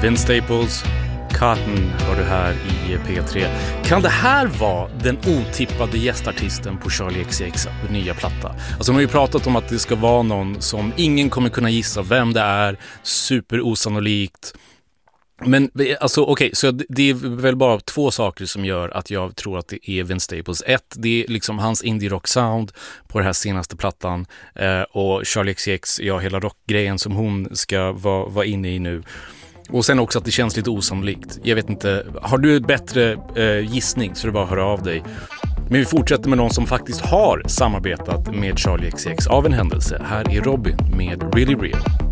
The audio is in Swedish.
Vince Staples, Cotton var du här i P3. Kan det här vara den otippade gästartisten på Charli XCX nya platta? Alltså de har ju pratat om att det ska vara någon som ingen kommer kunna gissa vem det är, superosannolikt. Men alltså okej, så det är väl bara två saker som gör att jag tror att det är Vince Staples. Ett, det är liksom hans indie rock sound på den här senaste plattan, och Charli XCX, ja, hela rockgrejen som hon ska vara inne i nu. Och sen också att det känns lite osannolikt. Jag vet inte, har du ett bättre gissning så du bara hör av dig. Men vi fortsätter med någon som faktiskt har samarbetat med Charli XCX av en händelse. Här är Robin med Really Real.